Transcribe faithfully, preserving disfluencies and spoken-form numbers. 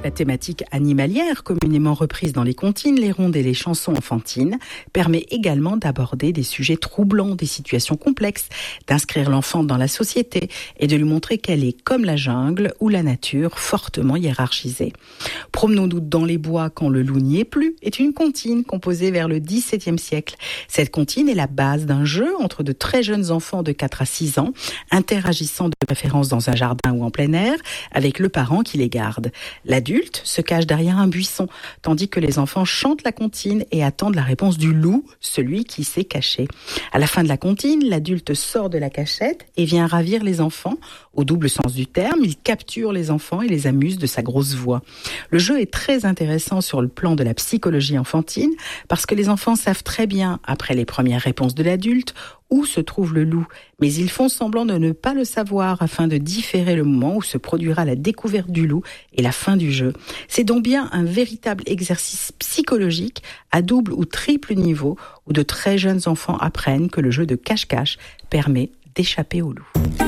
La thématique animalière, communément reprise dans les comptines, les rondes et les chansons enfantines, permet également d'aborder des sujets troublants, des situations complexes, d'inscrire l'enfant dans la société et de lui montrer qu'elle est comme la jungle ou la nature, fortement hiérarchisée. Promenons-nous dans les bois quand le loup n'y est plus est une comptine composée vers le dix-septième siècle. Cette comptine est la base d'un jeu entre de très jeunes enfants de quatre à six ans, interagissant de préférence dans un jardin ou en plein air, avec le parent qui les garde. L'adulte se cache derrière un buisson, tandis que les enfants chantent la comptine et attendent la réponse du loup, celui qui s'est caché. À la fin de la comptine, l'adulte sort de la cachette et vient ravir les enfants. Au double sens du terme, il capture les enfants et les amuse de sa grosse voix. Le jeu est très intéressant sur le plan de la psychologie enfantine parce que les enfants savent très bien, après les premières réponses de l'adulte, où se trouve le loup, mais ils font semblant de ne pas le savoir afin de différer le moment où se produira la découverte du loup et la fin du jeu. C'est donc bien un véritable exercice psychologique à double ou triple niveau où de très jeunes enfants apprennent que le jeu de cache-cache permet d'échapper au loup.